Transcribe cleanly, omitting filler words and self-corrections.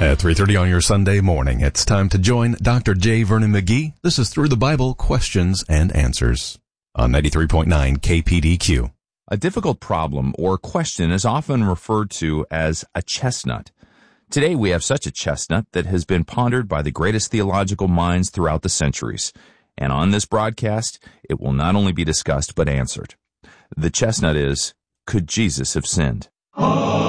At 3:30 on your Sunday morning, it's time to join Dr. J. Vernon McGee. This is Through the Bible, Questions and Answers on 93.9 KPDQ. A difficult problem or question is often referred to as a chestnut. Today we have such a chestnut that has been pondered by the greatest theological minds throughout the centuries. And on this broadcast, it will not only be discussed but answered. The chestnut is, could Jesus have sinned?